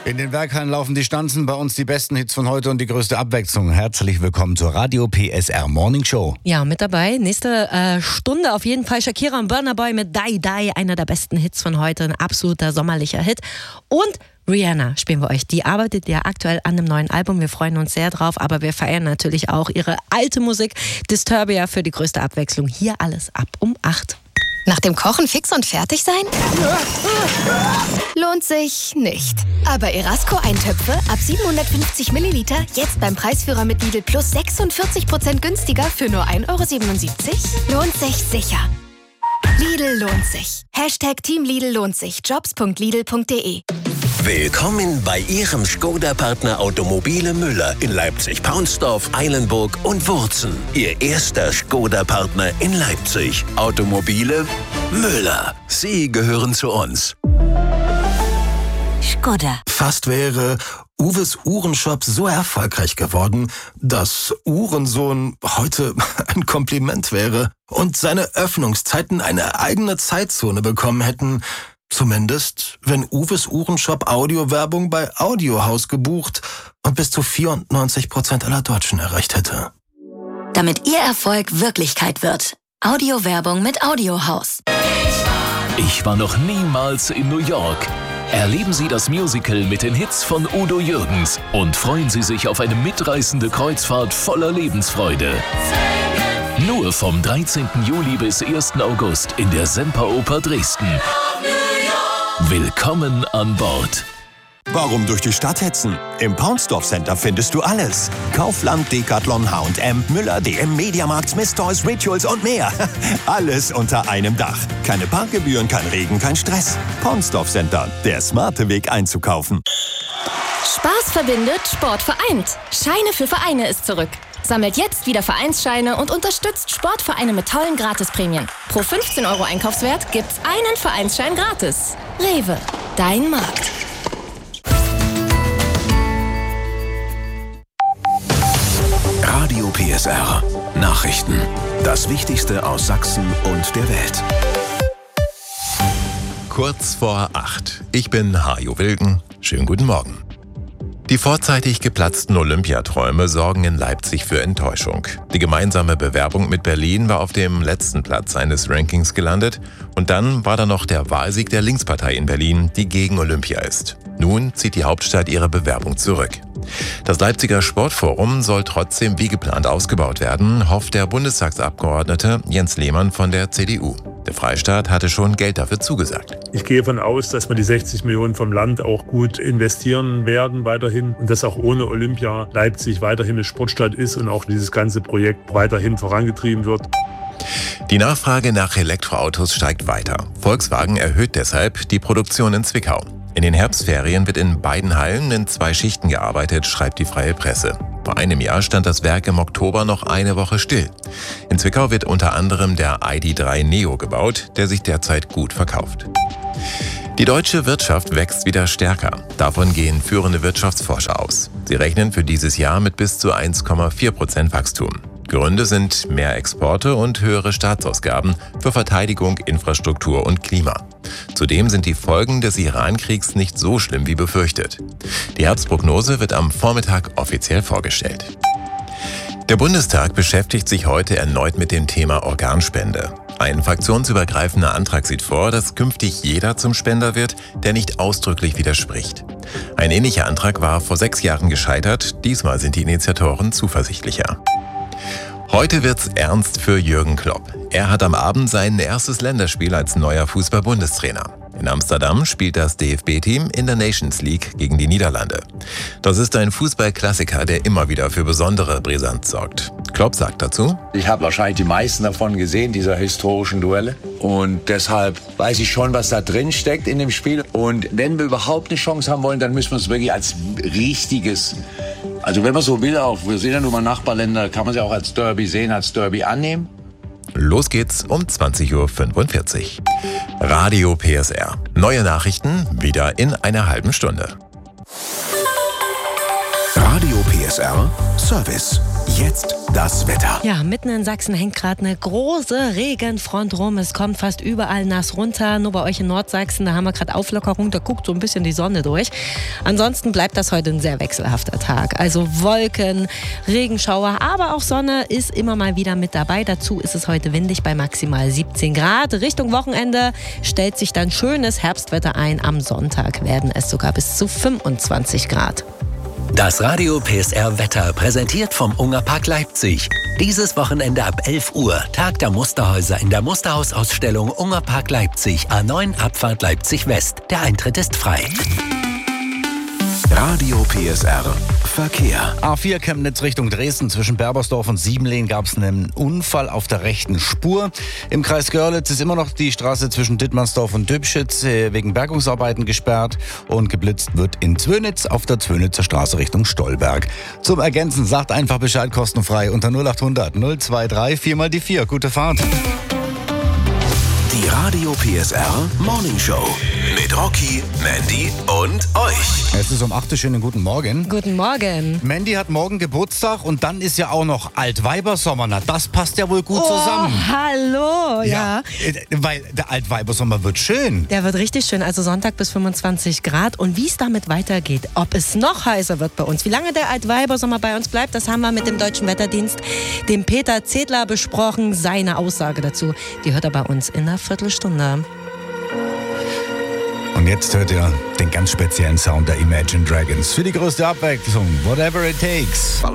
In den Werkhallen laufen die Stanzen, bei uns die besten Hits von heute und die größte Abwechslung. Herzlich willkommen zur Radio PSR Morning Show. Ja, mit dabei, nächste Stunde auf jeden Fall Shakira und Burna Boy mit Die Die, einer der besten Hits von heute, ein absoluter sommerlicher Hit. Und Rihanna spielen wir euch. Die arbeitet ja aktuell an einem neuen Album. Wir freuen uns sehr drauf, aber wir feiern natürlich auch ihre alte Musik. Disturbia für die größte Abwechslung. Hier alles ab um 8. Nach dem Kochen fix und fertig sein? Lohnt sich nicht. Aber Erasco-Eintöpfe ab 750 Milliliter jetzt beim Preisführer mit Lidl Plus 46% günstiger für nur 1,77 €? Lohnt sich sicher. Lidl lohnt sich. Hashtag Team Lidl lohnt sich. Jobs.lidl.de. Willkommen bei Ihrem Skoda-Partner Automobile Müller in Leipzig-Paunsdorf, Eilenburg und Wurzen. Ihr erster Skoda-Partner in Leipzig. Automobile Müller. Sie gehören zu uns. Skoda. Fast wäre Uwes Uhrenshop so erfolgreich geworden, dass Uhrensohn heute ein Kompliment wäre und seine Öffnungszeiten eine eigene Zeitzone bekommen hätten. Zumindest, wenn Uwes Uhrenshop Audiowerbung bei Audiohaus gebucht und bis zu 94% aller Deutschen erreicht hätte. Damit Ihr Erfolg Wirklichkeit wird. Audiowerbung mit Audiohaus. Ich war noch niemals in New York. Erleben Sie das Musical mit den Hits von Udo Jürgens und freuen Sie sich auf eine mitreißende Kreuzfahrt voller Lebensfreude. Nur vom 13. Juli bis 1. August in der Semperoper Dresden. Willkommen an Bord. Warum durch die Stadt hetzen? Im Paunsdorf Center findest du alles. Kaufland, Decathlon, H&M, Müller, DM, Mediamarkt, Smith Toys, Rituals und mehr. Alles unter einem Dach. Keine Parkgebühren, kein Regen, kein Stress. Paunsdorf Center, der smarte Weg einzukaufen. Spaß verbindet, Sport vereint. Scheine für Vereine ist zurück. Sammelt jetzt wieder Vereinsscheine und unterstützt Sportvereine mit tollen Gratisprämien. Pro 15 € Einkaufswert gibt's einen Vereinsschein gratis. Rewe, dein Markt. Radio PSR. Nachrichten. Das Wichtigste aus Sachsen und der Welt. Kurz vor 8. Ich bin Hajo Wilken. Schönen guten Morgen. Die vorzeitig geplatzten Olympiaträume sorgen in Leipzig für Enttäuschung. Die gemeinsame Bewerbung mit Berlin war auf dem letzten Platz eines Rankings gelandet und dann war da noch der Wahlsieg der Linkspartei in Berlin, die gegen Olympia ist. Nun zieht die Hauptstadt ihre Bewerbung zurück. Das Leipziger Sportforum soll trotzdem wie geplant ausgebaut werden, hofft der Bundestagsabgeordnete Jens Lehmann von der CDU. Der Freistaat hatte schon Geld dafür zugesagt. Ich gehe davon aus, dass wir die 60 Millionen vom Land auch gut investieren werden weiterhin und dass auch ohne Olympia Leipzig weiterhin eine Sportstadt ist und auch dieses ganze Projekt weiterhin vorangetrieben wird. Die Nachfrage nach Elektroautos steigt weiter. Volkswagen erhöht deshalb die Produktion in Zwickau. In den Herbstferien wird in beiden Hallen in 2 Schichten gearbeitet, schreibt die Freie Presse. Vor einem Jahr stand das Werk im Oktober noch eine Woche still. In Zwickau wird unter anderem der ID.3 Neo gebaut, der sich derzeit gut verkauft. Die deutsche Wirtschaft wächst wieder stärker. Davon gehen führende Wirtschaftsforscher aus. Sie rechnen für dieses Jahr mit bis zu 1,4% Wachstum. Gründe sind mehr Exporte und höhere Staatsausgaben für Verteidigung, Infrastruktur und Klima. Zudem sind die Folgen des Iran-Kriegs nicht so schlimm wie befürchtet. Die Herbstprognose wird am Vormittag offiziell vorgestellt. Der Bundestag beschäftigt sich heute erneut mit dem Thema Organspende. Ein fraktionsübergreifender Antrag sieht vor, dass künftig jeder zum Spender wird, der nicht ausdrücklich widerspricht. Ein ähnlicher Antrag war vor 6 Jahren gescheitert. Diesmal sind die Initiatoren zuversichtlicher. Heute wird's ernst für Jürgen Klopp. Er hat am Abend sein erstes Länderspiel als neuer Fußball-Bundestrainer. In Amsterdam spielt das DFB-Team in der Nations League gegen die Niederlande. Das ist ein Fußballklassiker, der immer wieder für besondere Brisanz sorgt. Klopp sagt dazu: Ich habe wahrscheinlich die meisten davon gesehen, dieser historischen Duelle. Und deshalb weiß ich schon, was da drin steckt in dem Spiel. Und wenn wir überhaupt eine Chance haben wollen, dann müssen wir es wirklich als richtiges, also wenn man so will, auch, wir sehen ja nun mal Nachbarländer, kann man sie auch als Derby sehen, als Derby annehmen. Los geht's um 20:45 Uhr. Radio PSR. Neue Nachrichten wieder in einer halben Stunde. Radio PSR Service. Jetzt das Wetter. Ja, mitten in Sachsen hängt gerade eine große Regenfront rum. Es kommt fast überall nass runter. Nur bei euch in Nordsachsen, da haben wir gerade Auflockerung, da guckt so ein bisschen die Sonne durch. Ansonsten bleibt das heute ein sehr wechselhafter Tag. Also Wolken, Regenschauer, aber auch Sonne ist immer mal wieder mit dabei. Dazu ist es heute windig bei maximal 17 Grad. Richtung Wochenende stellt sich dann schönes Herbstwetter ein. Am Sonntag werden es sogar bis zu 25 Grad. Das Radio PSR Wetter präsentiert vom Ungerpark Leipzig. Dieses Wochenende ab 11 Uhr Tag der Musterhäuser in der Musterhausausstellung Ungerpark Leipzig, A9 Abfahrt Leipzig West. Der Eintritt ist frei. Radio PSR Verkehr. A4 Chemnitz Richtung Dresden. Zwischen Berbersdorf und Siebenlehn gab es einen Unfall auf der rechten Spur. Im Kreis Görlitz ist immer noch die Straße zwischen Dittmannsdorf und Dübschitz wegen Bergungsarbeiten gesperrt. Und geblitzt wird in Zwönitz auf der Zwönitzer Straße Richtung Stolberg. Zum Ergänzen sagt einfach Bescheid, kostenfrei unter 0800 023 4 mal die 4. Gute Fahrt. Die Radio PSR Morning Show mit Rocky, Mandy und euch. Es ist um 8 Uhr. Schönen guten Morgen. Guten Morgen. Mandy hat morgen Geburtstag und dann ist ja auch noch Altweibersommer. Na, das passt ja wohl gut zusammen. Hallo, ja. Weil der Altweibersommer wird schön. Der wird richtig schön, also Sonntag bis 25 Grad. Und wie es damit weitergeht, ob es noch heißer wird bei uns, wie lange der Altweibersommer bei uns bleibt, das haben wir mit dem Deutschen Wetterdienst, dem Peter Zedler, besprochen. Seine Aussage dazu, die hört er bei uns in einer Viertelstunde. Und jetzt hört ihr den ganz speziellen Sound der Imagine Dragons für die größte Abwechslung. Whatever it takes.